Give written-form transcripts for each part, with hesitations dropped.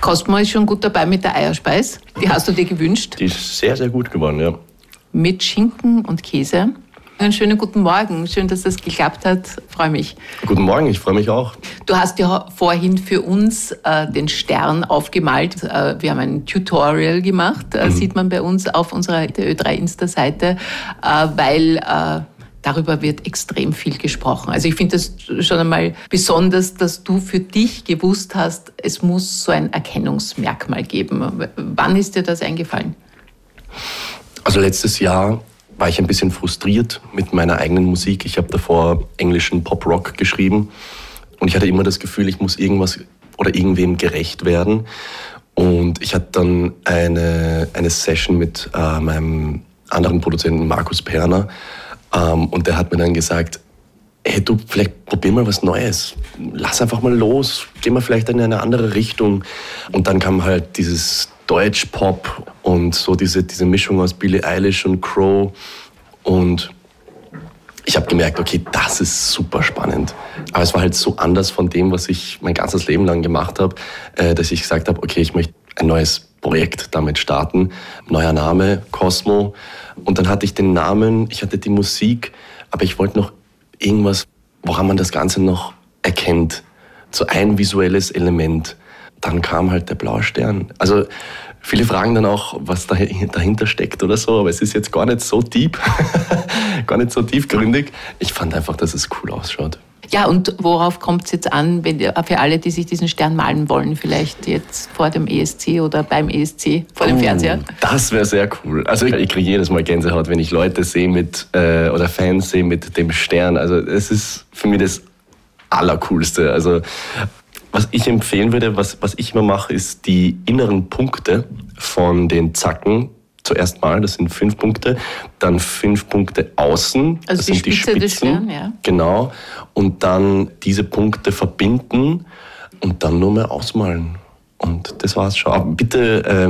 Cosmo ist schon gut dabei mit der Eierspeis. Die hast du dir gewünscht. Die ist sehr, sehr gut geworden, ja. Mit Schinken und Käse. Einen schönen guten Morgen. Schön, dass das geklappt hat. Freue mich. Guten Morgen, ich freue mich auch. Du hast ja vorhin für uns den Stern aufgemalt. Wir haben ein Tutorial gemacht, sieht man bei uns auf unserer Ö3 Insta-Seite, weil darüber wird extrem viel gesprochen. Also ich finde das schon einmal besonders, dass du für dich gewusst hast, es muss so ein Erkennungsmerkmal geben. Wann ist dir das eingefallen? Also letztes Jahr war ich ein bisschen frustriert mit meiner eigenen Musik. Ich habe davor englischen Pop-Rock geschrieben und ich hatte immer das Gefühl, ich muss irgendwas oder irgendwem gerecht werden. Und ich hatte dann eine Session mit meinem anderen Produzenten Markus Perner und der hat mir dann gesagt, hey du, vielleicht probier mal was Neues. Lass einfach mal los, geh mal vielleicht in eine andere Richtung. Und dann kam halt dieses Deutsch-Pop und so diese Mischung aus Billie Eilish und Crow. Und ich habe gemerkt, okay, das ist super spannend. Aber es war halt so anders von dem, was ich mein ganzes Leben lang gemacht habe, dass ich gesagt habe, okay, ich möchte ein neues Projekt damit starten. Neuer Name, Cosmo. Und dann hatte ich den Namen, ich hatte die Musik, aber ich wollte noch irgendwas, woran man das Ganze noch erkennt. So ein visuelles Element. Dann kam halt der blaue Stern. Also viele fragen dann auch, was dahinter steckt oder so, aber es ist jetzt gar nicht so deep, gar nicht so tiefgründig. Ich fand einfach, dass es cool ausschaut. Ja, und worauf kommt es jetzt an, für alle, die sich diesen Stern malen wollen, vielleicht jetzt vor dem ESC oder beim ESC, vor dem Fernseher? Das wäre sehr cool. Also ich kriege jedes Mal Gänsehaut, wenn ich Leute sehe oder Fans sehe mit dem Stern. Also es ist für mich das Allercoolste. Also was ich empfehlen würde, was ich immer mache, ist die inneren Punkte von den Zacken. Zuerst mal, das sind 5 Punkte, dann 5 Punkte außen, also das sind die Spitzen, des Stern, ja. Genau, und dann diese Punkte verbinden und dann nur mehr ausmalen. Und das war's schon. Aber bitte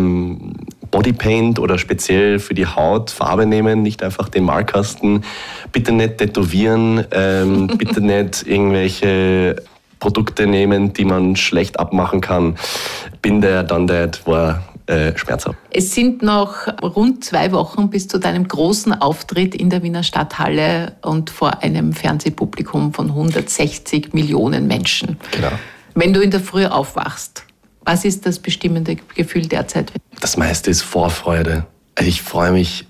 Bodypaint oder speziell für die Haut Farbe nehmen, nicht einfach den Malkasten. Bitte nicht tätowieren, bitte nicht irgendwelche Produkte nehmen, die man schlecht abmachen kann. Been there, done that, war schmerzhaft. Es sind noch rund 2 Wochen bis zu deinem großen Auftritt in der Wiener Stadthalle und vor einem Fernsehpublikum von 160 Millionen Menschen. Genau. Wenn du in der Früh aufwachst, was ist das bestimmende Gefühl derzeit? Das meiste ist Vorfreude. Also ich freue mich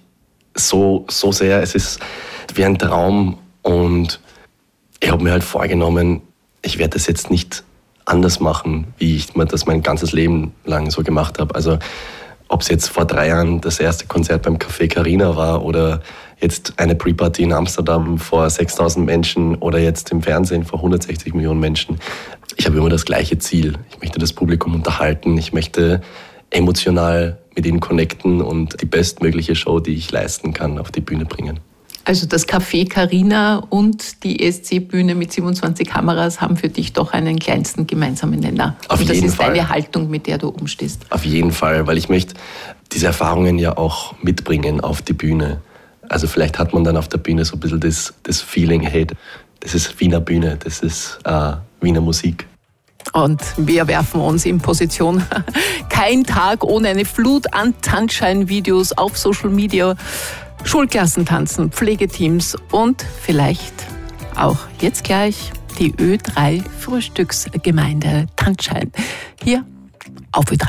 so sehr. Es ist wie ein Traum und ich habe mir halt vorgenommen, ich werde das jetzt nicht anders machen, wie ich mir das mein ganzes Leben lang so gemacht habe. Also ob es jetzt vor 3 Jahren das erste Konzert beim Café Carina war oder jetzt eine Pre-Party in Amsterdam vor 6.000 Menschen oder jetzt im Fernsehen vor 160 Millionen Menschen. Ich habe immer das gleiche Ziel. Ich möchte das Publikum unterhalten. Ich möchte emotional mit ihnen connecten und die bestmögliche Show, die ich leisten kann, auf die Bühne bringen. Also das Café Carina und die ESC-Bühne mit 27 Kameras haben für dich doch einen kleinsten gemeinsamen Nenner. Auf jeden Fall. Und das ist deine Haltung, mit der du umstehst. Auf jeden Fall, weil ich möchte diese Erfahrungen ja auch mitbringen auf die Bühne. Also vielleicht hat man dann auf der Bühne so ein bisschen das Feeling, hey, das ist Wiener Bühne, das ist Wiener Musik. Und wir werfen uns in Position. Kein Tag ohne eine Flut an Tanzschein-Videos auf Social Media. Schulklassen tanzen, Pflegeteams und vielleicht auch jetzt gleich die Ö3 Frühstücksgemeinde Tanzschein. Hier auf Ö3.